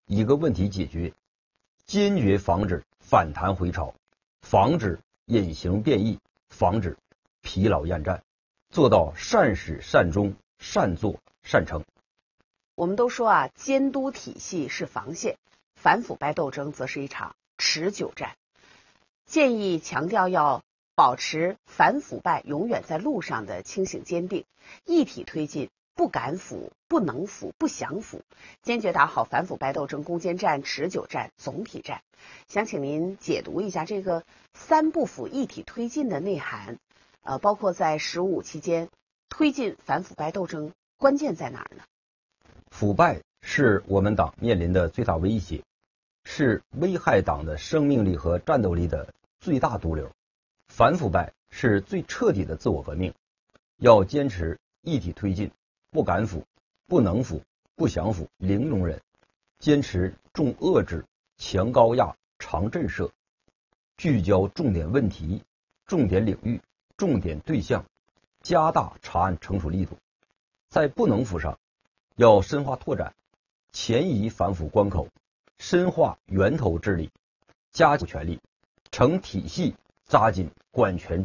一个问题解决，坚决防止反弹回潮，防止隐形变异，防止疲劳厌战，做到善始善终，善作善成。 我们都说监督体系是防线，反腐败斗争则是一场持久战。建议强调要保持反腐败永远在路上的清醒坚定，一体推进，不敢腐、不能腐、不想腐，坚决打好反腐败斗争攻坚战、持久战、总体战。想请您解读一下这个三不腐一体推进的内涵，包括在“15期间推进反腐败斗争关键在哪儿呢？ 腐败是我们党面临的最大威胁，是危害党的生命力和战斗力的最大毒瘤。反腐败是最彻底的自我革命，要坚持一体推进，不敢腐、不能腐、不想腐，零容忍，坚持重遏制、强高压、长震慑，聚焦重点问题、重点领域、重点对象，加大查案惩处力度。在不能腐上，要深化拓展前移反腐关口，深化源头治理，加强权力，成体系扎紧管权